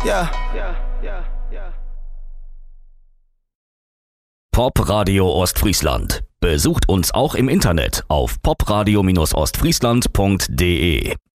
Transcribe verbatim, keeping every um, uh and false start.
Ja. Popradio Ostfriesland. Besucht uns auch im Internet auf popradio Ostfriesland punkt de.